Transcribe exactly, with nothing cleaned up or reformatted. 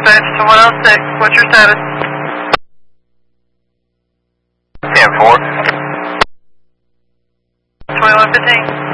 dispatch to one oh six. What's your status? ten four. twenty-one fifteen.